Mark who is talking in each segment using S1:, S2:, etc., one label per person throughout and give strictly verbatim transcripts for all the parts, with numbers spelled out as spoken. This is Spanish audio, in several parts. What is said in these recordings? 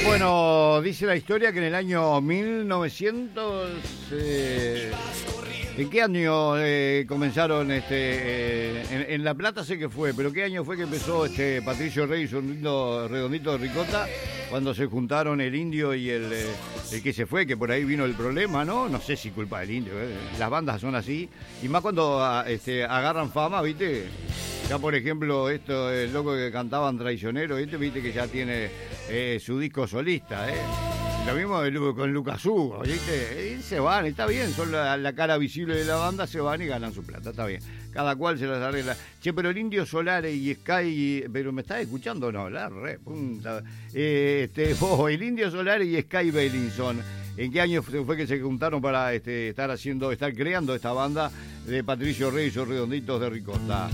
S1: Bueno, dice la historia que en el año mil novecientos... Eh, ¿En qué año eh, comenzaron? este eh, en, en La Plata sé que fue, pero ¿qué año fue que empezó este Patricio Rey y su lindo redondito de ricota? Cuando se juntaron el indio y el, eh, el que se fue, que por ahí vino el problema, ¿no? No sé si culpa del indio, ¿eh? Las bandas son así. Y más cuando a, este, agarran fama, ¿viste? Ya, por ejemplo, esto, el loco que cantaban Traicionero, ¿viste? Viste que ya tiene eh, su disco solista, ¿eh? Lo mismo con Lucas Hugo, ¿viste? Y se van, está bien, son la, la cara visible de la banda, se van y ganan su plata, está bien. Cada cual se las arregla. Che, pero el Indio Solari y Sky, pero ¿me estás escuchando o no? La re punta. Eh, este, oh, el Indio Solari y Sky Bellinson, ¿en qué año fue que se juntaron para este, estar haciendo, estar creando esta banda de Patricio Rey y sus redonditos de ricota?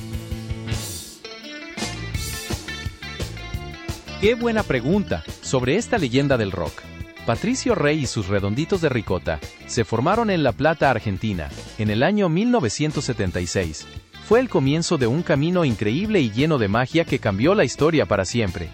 S2: Qué buena pregunta sobre esta leyenda del rock. Patricio Rey y sus redonditos de ricota se formaron en La Plata, Argentina, en el año mil novecientos setenta y seis. Fue el comienzo de un camino increíble y lleno de magia que cambió la historia para siempre.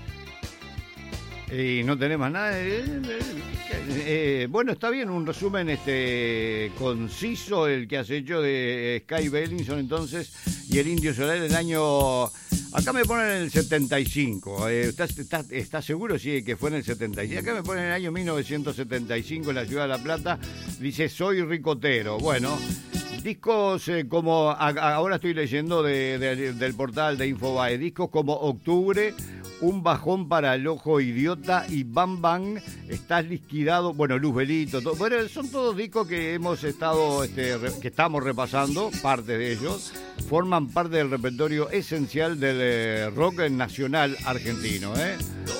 S1: Y no tenemos nada. Eh, eh, eh, bueno, está bien, un resumen este conciso el que has hecho de Sky Bellinson entonces y el Indio Solar del año. Acá me ponen en el setenta y cinco. Eh, ¿estás, estás, ¿Estás seguro? Sí, que fue en el setenta y cinco. Acá me ponen en el año mil novecientos setenta y cinco en la ciudad de La Plata. Dice, soy ricotero. Bueno, discos eh, como, a, ahora estoy leyendo de, de, del portal de Infobae, discos como Octubre, Un bajón para el ojo idiota y Bam Bam, Estás liquidado, bueno, Luz Belito, todo, bueno, son todos discos que hemos estado, este, re, que estamos repasando, parte de ellos, forman parte del repertorio esencial del eh, rock nacional argentino, ¿eh?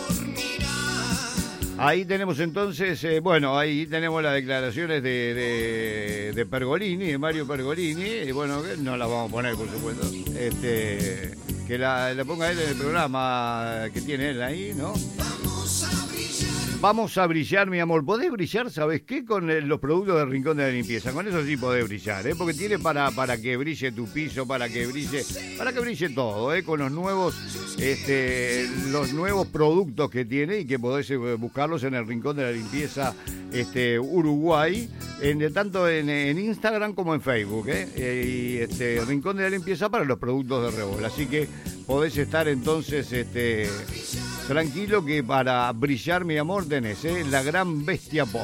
S1: Ahí tenemos entonces, eh, bueno, ahí tenemos las declaraciones de, de, de Pergolini, de Mario Pergolini, y bueno, no las vamos a poner, por supuesto, este, que la, la ponga él en el programa que tiene él ahí, ¿no? Vamos a brillar, mi amor. ¿Podés brillar, sabes qué? Con el, los productos de Rincón de la Limpieza. Con eso sí podés brillar, ¿eh? Porque tiene para, para que brille tu piso, para que brille, para que brille todo, ¿eh? Con los nuevos, este, los nuevos productos que tiene y que podés buscarlos en el Rincón de la Limpieza, este, Uruguay, en, tanto en, en Instagram como en Facebook, ¿eh? Y este, Rincón de la Limpieza para los productos de Rebol. Así que podés estar entonces, este, tranquilo que para brillar, mi amor, tenés, ¿eh? La gran bestia pop.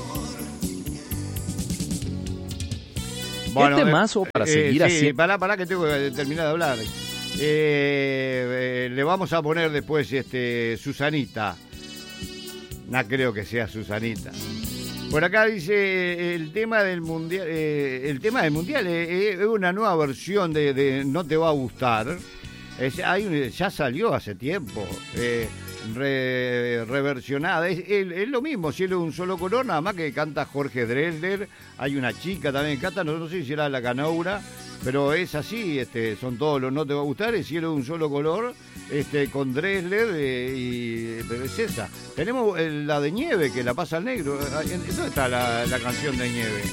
S2: Bueno, ¿qué temazo para
S1: eh,
S2: seguir
S1: eh,
S2: así?
S1: Sí, pará, pará que tengo que terminar de hablar. Eh, eh, le vamos a poner después este Susanita. No creo que sea Susanita. Por acá dice el tema del mundial. Eh, el tema del mundial es eh, una nueva versión de, de No te va a gustar. Es, hay un, ya salió hace tiempo. Eh, Re, reversionada, es, es, es lo mismo, Cielo de un solo color, nada más que canta Jorge Drexler, hay una chica también que canta, no, no sé si era la Canaura, pero es así, este, son todos los No te va a gustar, es Cielo de un solo color, este, con Drexler, eh, y, pero es esa. Tenemos el, la de Nieve, que la pasa al negro, ¿dónde está la, la canción de Nieve?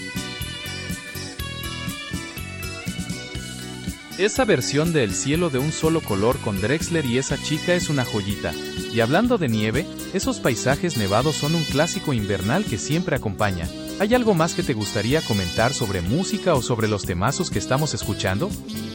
S2: Esa versión de El cielo de un solo color con Drexler y esa chica es una joyita. Y hablando de nieve, esos paisajes nevados son un clásico invernal que siempre acompaña. ¿Hay algo más que te gustaría comentar sobre música o sobre los temazos que estamos escuchando?